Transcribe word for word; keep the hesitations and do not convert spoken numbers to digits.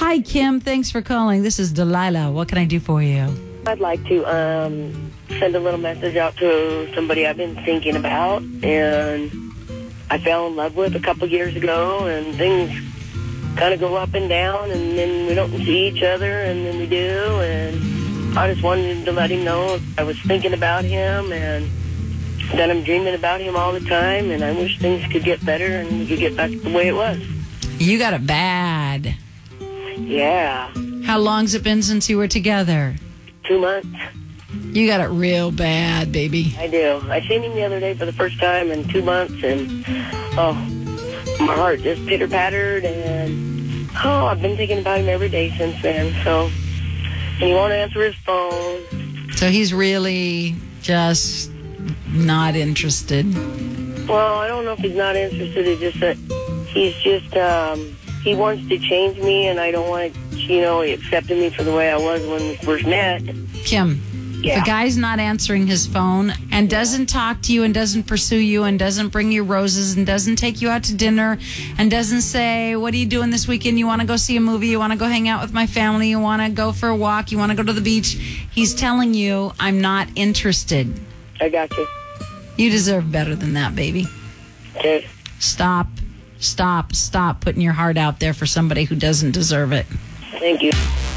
Hi, Kim. Thanks for calling. This is Delilah. What can I do for you? I'd like to um, send a little message out to somebody I've been thinking about, and I fell in love with a couple years ago, and things kind of go up and down, and then we don't see each other, and then we do, and I just wanted to let him know I was thinking about him, and that I'm dreaming about him all the time, and I wish things could get better and we could get back to the way it was. You got it bad. Yeah. How long's it been since you were together? Two months. You got it real bad, baby. I do. I seen him the other day for the first time in two months, and, oh, my heart just pitter-pattered, and, oh, I've been thinking about him every day since then, so, and he won't answer his phone. So he's really just not interested. Well, I don't know if he's not interested. It's just that he's just, um, he wants to change me, and I don't want to, you know, he accepted me for the way I was when we first met. Kim, Yeah. if a guy's not answering his phone and doesn't talk to you and doesn't pursue you and doesn't bring you roses and doesn't take you out to dinner and doesn't say, what are you doing this weekend? You want to go see a movie? You want to go hang out with my family? You want to go for a walk? You want to go to the beach? He's telling you, I'm not interested. I got you. You deserve better than that, baby. Okay. Stop, stop, stop putting your heart out there for somebody who doesn't deserve it. Thank you.